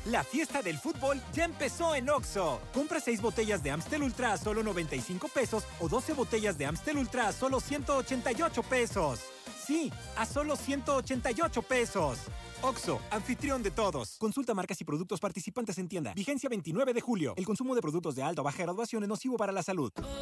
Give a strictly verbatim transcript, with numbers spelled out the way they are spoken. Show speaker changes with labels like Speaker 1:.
Speaker 1: La fiesta del fútbol ya empezó en Oxxo. Compra seis botellas de Amstel Ultra a solo noventa y cinco pesos o doce botellas de Amstel Ultra a solo ciento ochenta y ocho pesos. Sí, a solo ciento ochenta y ocho pesos. Oxxo, anfitrión de todos. Consulta marcas y productos participantes en tienda. Vigencia veintinueve de julio. El consumo de productos de alta o baja graduación es nocivo para la salud.